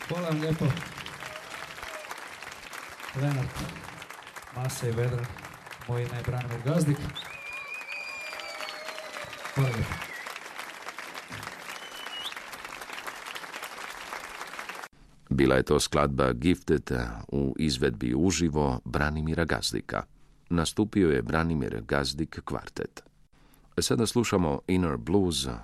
Hvala vam lijepo. Lenart, Masa i Vedran, moje ime je Branimir Gazdik. Hvala lijepo. Bila je to skladba Gifted u izvedbi uživo Branimira Gazdika. Nastupio je Branimir Gazdik kvartet. Sada slušamo Inner Blues